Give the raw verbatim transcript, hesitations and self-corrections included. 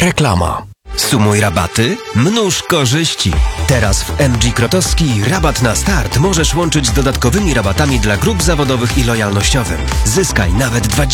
Reklama. Sumuj rabaty, mnóż korzyści. Teraz w M G Krotowski rabat na start możesz łączyć z dodatkowymi rabatami dla grup zawodowych i lojalnościowym. Zyskaj nawet dwadzieścia